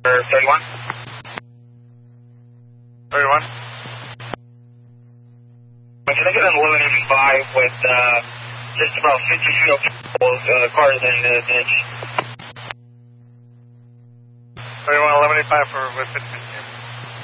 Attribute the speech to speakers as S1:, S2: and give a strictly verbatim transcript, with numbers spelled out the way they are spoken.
S1: thirty-one.
S2: thirty-one.
S1: Can I get an eleven eighty-five with uh, just about fifty feet of uh, cars in the ditch?
S2: thirty-one, eleven eighty-five for with fifty.